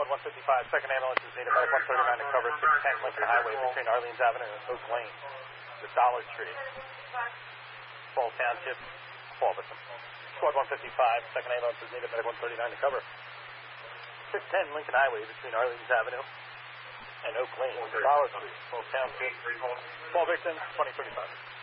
Squad 155, second ambulance is needed by 139 to cover 610 Lincoln Highway between Arlene's Avenue and Oak Lane. The Dollar Tree. Fall Township, fall victim. Squad 155, second ambulance is needed by 139 to cover 610 Lincoln Highway between Arlene's Avenue and Oak Lane. The Dollar Tree. Fall Township, fall victim, 2035.